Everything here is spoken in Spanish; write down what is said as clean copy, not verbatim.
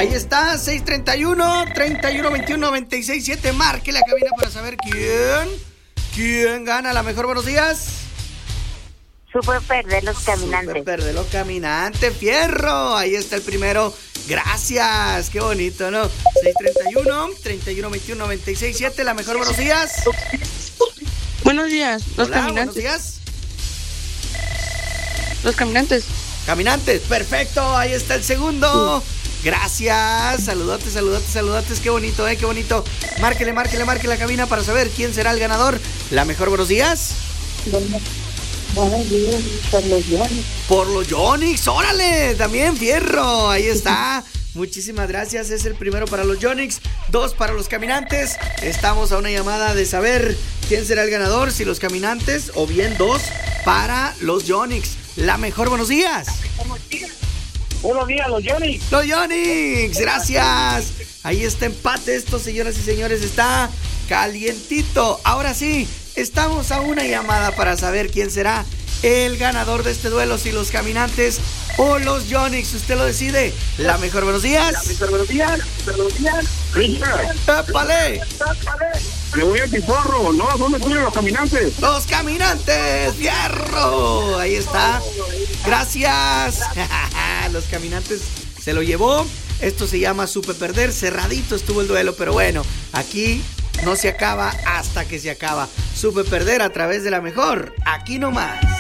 Ahí está, 631-3121-967. Marque la cabina para saber quién gana la mejor. Buenos días. Super de los caminantes. Super de los caminantes, fierro. Ahí está el primero. Gracias, qué bonito, ¿no? 631-3121-967. La mejor. Buenos días. Buenos días, los Hola, caminantes. Buenos días. Los caminantes. Caminantes, perfecto, ahí está el segundo. Gracias, saludotes, qué bonito, qué bonito. Márquele la cabina para saber quién será el ganador. La mejor. Buenos días. Buenos días, por los Yonix. Por los Yonix, órale, también fierro, ahí está. Muchísimas gracias, es el primero para los Yonix, 2 para los caminantes. Estamos a una llamada de saber quién será el ganador, si los caminantes o bien 2 para los Yonix. La mejor. Buenos días. Buenos días, los Yonix. Los Yonix, gracias. Ahí está empate esto, señoras y señores, está calientito. Ahora sí, estamos a una llamada para saber quién será el ganador de este duelo, si los caminantes o los Yonix. Usted lo decide. La mejor. Buenos días. Buenos días. Richard. ¡Épale! Me voy a Tiporro. No, ¿dónde están los caminantes? Los caminantes, fierro. Ahí está. Gracias. Los caminantes se lo llevó. Esto se llama Supe Perder. Cerradito estuvo el duelo, pero bueno, aquí no se acaba hasta que se acaba. Supe Perder a través de la mejor. Aquí nomás.